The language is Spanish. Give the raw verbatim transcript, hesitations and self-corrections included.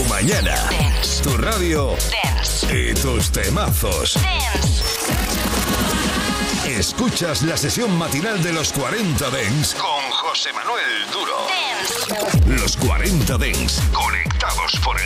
mañana, Dance. tu radio Dance. y tus temazos. Dance. Escuchas la sesión matinal de los cuarenta Dance con José Manuel Duro. Dance. Los cuarenta Dance, conectados por el